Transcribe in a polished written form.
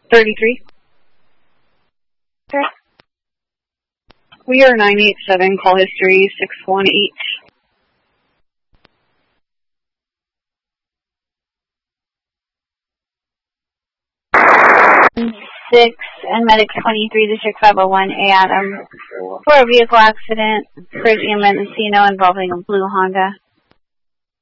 33. Okay. We are 987, call history 618. 6 and Medic 23, District 501, A. Adam, for a vehicle accident, Bridge EMS Encino involving a blue Honda.